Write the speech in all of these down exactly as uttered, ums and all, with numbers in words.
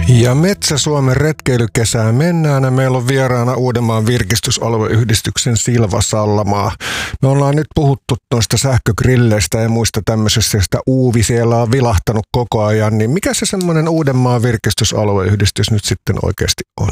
Ja Metsä-Suomen retkeilykesään mennään ja meillä on vieraana Uudenmaan virkistysalueyhdistyksen Silva Sallamaa. Me ollaan nyt puhuttu noista sähkögrilleistä ja muista tämmöisestä, sitä Uuvi siellä on vilahtanut koko ajan, niin mikä se semmoinen Uudenmaan virkistysalueyhdistys nyt sitten oikeasti on?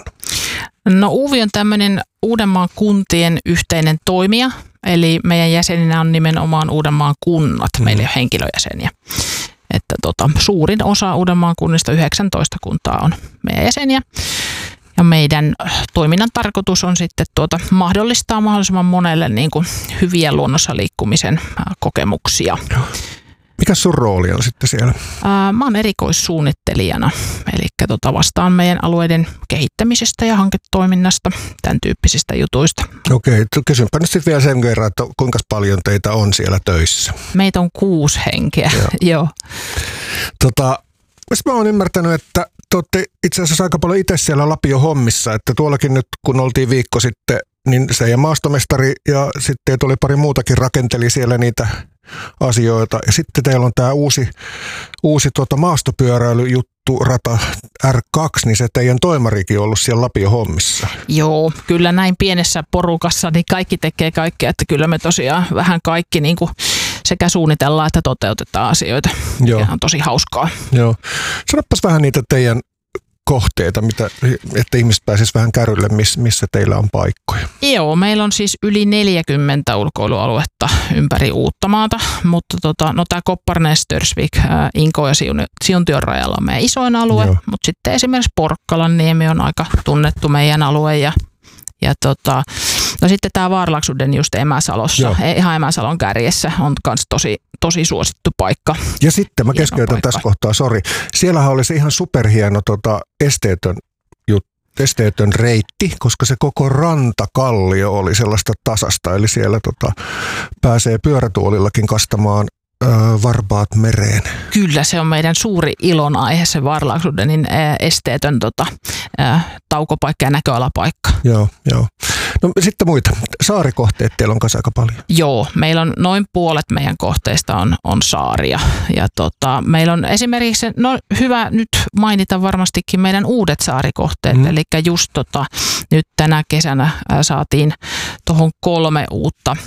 No Uuvi on tämmöinen Uudenmaan kuntien yhteinen toimija, eli meidän jäseninä on nimenomaan Uudenmaan kunnat, mm. meillä ei ole henkilöjäseniä. Että tota, suurin osa Uudenmaan kunnista, yhdeksäntoista kuntaa on meidän jäseniä. Ja meidän toiminnan tarkoitus on sitten tuota, mahdollistaa mahdollisimman monelle niin kuin hyviä luonnossa liikkumisen kokemuksia. Mikä sun rooli on sitten siellä? Ää, mä oon erikoissuunnittelijana, eli tota, vastaan meidän alueiden kehittämisestä ja hanketoiminnasta, tämän tyyppisistä jutuista. Okei, kysynpä nyt sitten vielä sen kerran, että kuinka paljon teitä on siellä töissä? Meitä on kuusi henkeä, joo. joo. Tota, mä oon ymmärtänyt, että te olette itse asiassa aika paljon itse siellä Lapio hommissa, että tuollakin nyt kun oltiin viikko sitten, niin se ja maastomestari ja sitten oli pari muutakin rakenteli siellä niitä asioita. Ja sitten teillä on tämä uusi, uusi tuota maastopyöräilyjuttu, rata R kaksi, niin se teidän toimarikin on ollut siellä Lapio hommissa. Joo, kyllä näin pienessä porukassa niin kaikki tekee kaikkea, että kyllä me tosiaan vähän kaikki niin kuin sekä suunnitellaan että toteutetaan asioita. Joo. Ja on tosi hauskaa. Joo. Sanopas vähän niitä teidän kohteita, mitä, että ihmiset pääsisivät vähän kärrylle, missä teillä on paikkoja. Joo, meillä on siis yli neljäkymmentä ulkoilualuetta ympäri Uuttamaata, mutta tota, no tämä Kopparnäs, Störsvik, Inko ja Siuntion rajalla on meidän isoin alue, Joo. mutta sitten esimerkiksi Porkkalanniemi on aika tunnettu meidän alue ja Ja tota, no sitten tämä Vaarlaksuden just Emäsalossa, Joo. ihan Emäsalon kärjessä on myös tosi, tosi suosittu paikka. Ja sitten mä keskeytän paikka. Tässä kohtaa, sori. Siellähän oli se ihan superhieno tota, esteetön, jut, esteetön reitti, koska se koko rantakallio oli sellaista tasasta. Eli siellä tota, pääsee pyörätuolillakin kastamaan varpaat mereen. Kyllä, se on meidän suuri ilon aihe, se Vaarlaksudenin esteetön tota, taukopaikka ja näköalapaikka. Joo, joo. No sitten muita. Saarikohteet teillä on kanssa aika paljon. Joo, meillä on noin puolet meidän kohteista on, on saaria. Ja tota, meillä on esimerkiksi, no hyvä nyt mainita varmastikin meidän uudet saarikohteet. Mm. Eli just tota, nyt tänä kesänä saatiin tuohon kolme uutta